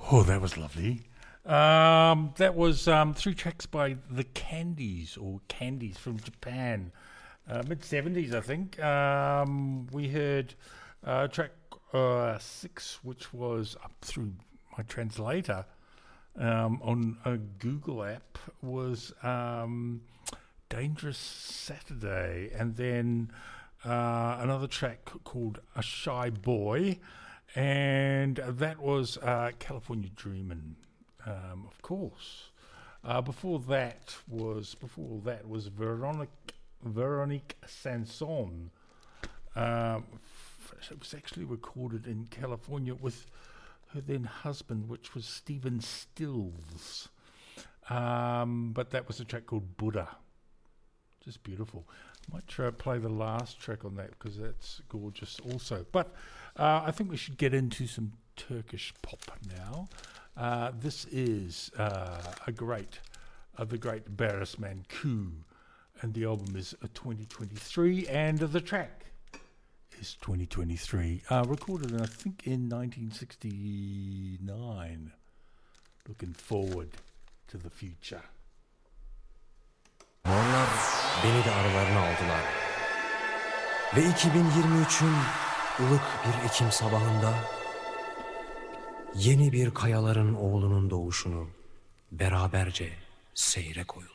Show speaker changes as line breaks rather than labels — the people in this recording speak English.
Oh, that was lovely. That was three tracks by the Candies, or Candies from Japan, mid-70s, I think. We heard track 6, which was up through my translator on a Google app, was Dangerous Saturday, and then another track called A Shy Boy, and that was California Dreamin', of course. Before that was Veronique Sanson. It was actually recorded in California with her then husband, which was Stephen Stills. But that was a track called Buddha. Just beautiful. Might try to play the last track on that because that's gorgeous also. But I think we should get into some Turkish pop now. This is the great Barış Manço, and the album is 2023, and the track is 2023. Recorded, I think, in 1969. Looking forward to the future.
Morlar beni de aralarına aldılar. Ve 2023'ün ılık bir Ekim sabahında yeni bir kayaların oğlunun doğuşunu beraberce seyre koyulduk.